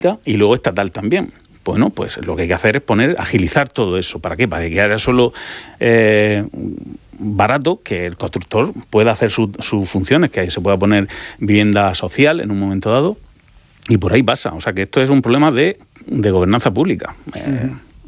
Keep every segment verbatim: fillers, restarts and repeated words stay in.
y luego estatal también. Bueno, pues lo que hay que hacer es poner, agilizar todo eso. ¿Para qué? Para que haya solo eh, barato, que el constructor pueda hacer sus su funciones, que ahí se pueda poner vivienda social en un momento dado, y por ahí pasa. O sea, que esto es un problema de, de gobernanza pública. Eh,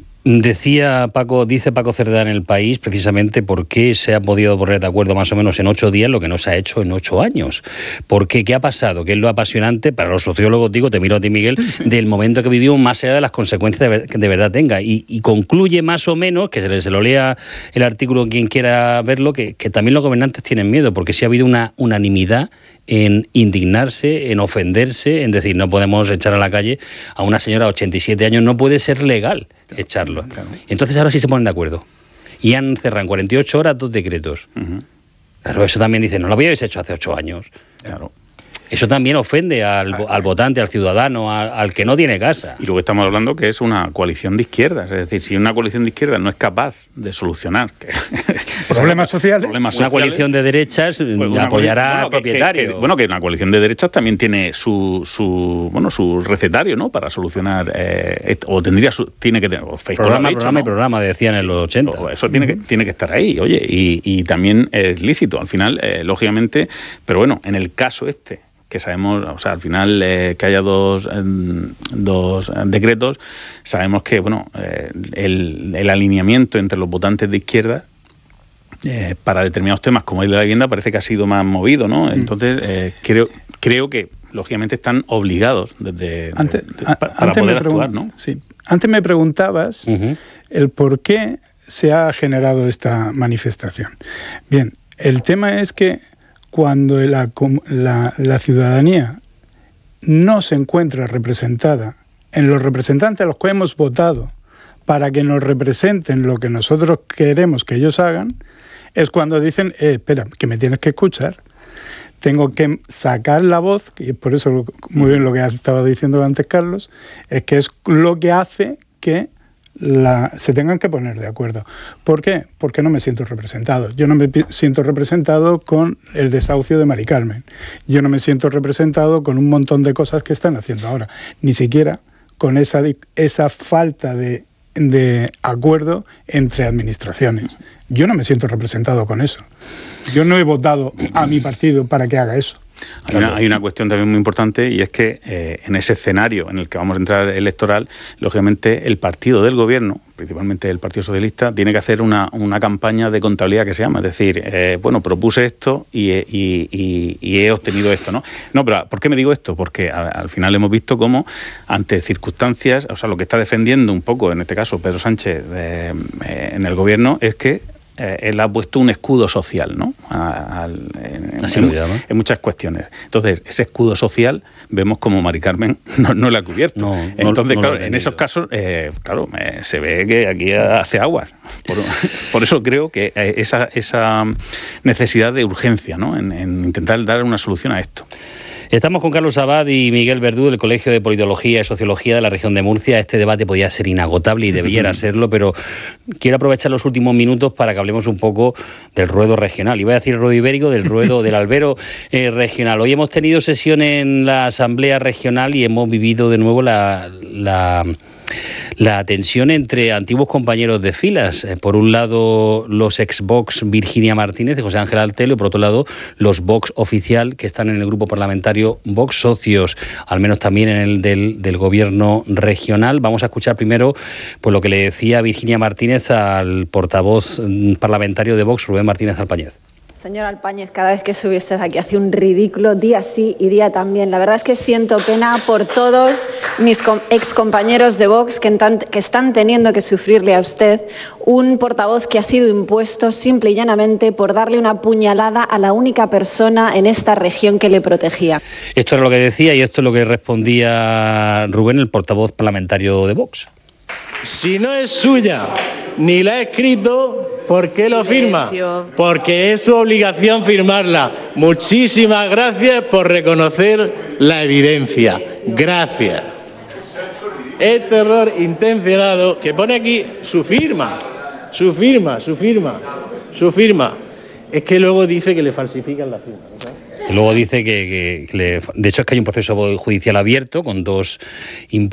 Decía Paco, dice Paco Cerdá en El País, precisamente por qué se ha podido poner de acuerdo más o menos en ocho días lo que no se ha hecho en ocho años. ¿Por qué? ¿Qué ha pasado? ¿Qué es lo apasionante para los sociólogos? Digo, te miro a ti, Miguel, sí. del momento que vivimos más allá de las consecuencias de ver, que de verdad tenga. Y, y concluye más o menos, que se, le, se lo lea el artículo quien quiera verlo, que, que también los gobernantes tienen miedo, porque sí ha habido una unanimidad en indignarse, en ofenderse, en decir, no podemos echar a la calle a una señora de ochenta y siete años, no puede ser legal echarlo. Claro. Entonces ahora sí se ponen de acuerdo. Y han cerrado en cuarenta y ocho horas dos decretos. Uh-huh. Claro, eso también dicen, no lo habíais hecho hace ocho años. Claro. Eso también ofende al, al votante, al ciudadano, al, al que no tiene casa. Y luego estamos hablando que es una coalición de izquierdas. Es decir, si una coalición de izquierdas no es capaz de solucionar que, problemas sociales, problemas una sociales, coalición de derechas pues apoyará bueno, al propietario. Que, que, bueno, que una coalición de derechas también tiene su, su bueno su recetario, ¿no? Para solucionar, eh, o tendría su, tiene que tener, o programa, dicho, programa ¿no? y programa, decían en los ochenta. Eso tiene que, tiene que estar ahí, oye, y, y también es lícito, al final, eh, lógicamente, pero bueno, en el caso este, que sabemos, o sea, al final eh, que haya dos, eh, dos decretos, sabemos que, bueno, eh, el, el alineamiento entre los votantes de izquierda eh, para determinados temas como el de la vivienda parece que ha sido más movido, ¿no? Entonces, eh, creo, creo que, lógicamente, están obligados desde antes, de, de, para antes poder me actuar, ¿no? Sí. Antes me preguntabas uh-huh. el por qué se ha generado esta manifestación. Bien, el tema es que cuando la, la, la ciudadanía no se encuentra representada en los representantes a los que hemos votado para que nos representen lo que nosotros queremos que ellos hagan, es cuando dicen, eh, espera, que me tienes que escuchar, tengo que sacar la voz, y por eso muy bien lo que estaba diciendo antes Carlos, es que es lo que hace que La, se tengan que poner de acuerdo. ¿Por qué? Porque no me siento representado. Yo no me siento representado con el desahucio de Mari Carmen. Yo no me siento representado con un montón de cosas que están haciendo ahora. Ni siquiera con esa, esa falta de, de acuerdo entre administraciones. Yo no me siento representado con eso. Yo no he votado a mi partido para que haga eso. Hay una, hay una cuestión también muy importante, y es que eh, en ese escenario en el que vamos a entrar electoral, lógicamente el partido del gobierno, principalmente el Partido Socialista, tiene que hacer una, una campaña de contabilidad que se llama, es decir, eh, bueno, propuse esto y, y, y, y he obtenido esto, ¿no? No, pero ¿por qué me digo esto? Porque a, al final hemos visto cómo ante circunstancias, o sea, lo que está defendiendo un poco, en este caso Pedro Sánchez, eh, eh, en el gobierno, es que Eh, él ha puesto un escudo social, ¿no? A, a, en, Así en, lo llama. en muchas cuestiones. Entonces, ese escudo social, vemos como Mari Carmen no, no lo ha cubierto. No, Entonces, no, no claro, en esos casos, eh, claro, eh, se ve que aquí hace aguas. Por, por eso creo que eh, esa, esa necesidad de urgencia, ¿no? En, en intentar dar una solución a esto. Estamos con Carlos Abad y Miguel Verdú del Colegio de Politología y Sociología de la región de Murcia. Este debate podía ser inagotable y debiera uh-huh. serlo, pero quiero aprovechar los últimos minutos para que hablemos un poco del ruedo regional. Iba a decir el ruedo ibérico, del ruedo del albero eh, regional. Hoy hemos tenido sesión en la Asamblea Regional y hemos vivido de nuevo la... la La tensión entre antiguos compañeros de filas. Por un lado, los ex-Vox Virginia Martínez y José Ángel Altelo, y por otro lado, los Vox oficial que están en el grupo parlamentario Vox Socios, al menos también en el del, del gobierno regional. Vamos a escuchar primero pues, lo que le decía Virginia Martínez al portavoz parlamentario de Vox, Rubén Martínez Alpáñez. Señor Alpáñez, cada vez que sube usted aquí hace un ridículo, día sí y día también. La verdad es que siento pena por todos mis excompañeros de Vox que, que están teniendo que sufrirle a usted un portavoz que ha sido impuesto simple y llanamente por darle una puñalada a la única persona en esta región que le protegía. Esto era lo que decía y esto es lo que respondía Rubén, el portavoz parlamentario de Vox. Si no es suya ni la ha escrito, ¿por qué lo firma? Porque es su obligación firmarla. Muchísimas gracias por reconocer la evidencia. Gracias. Este error intencionado que pone aquí su firma, su firma, su firma, su firma. Es que luego dice que le falsifican la firma, ¿no? Luego dice que, que, que le, de hecho es que hay un proceso judicial abierto con dos